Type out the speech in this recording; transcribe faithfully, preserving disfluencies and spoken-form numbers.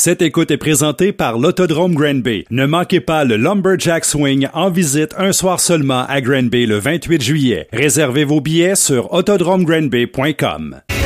Cette écoute est présentée par l'Autodrome Granby. Ne manquez pas le Lumberjack Swing en visite un soir seulement à Granby le vingt-huit juillet. Réservez vos billets sur autodrome granby point com.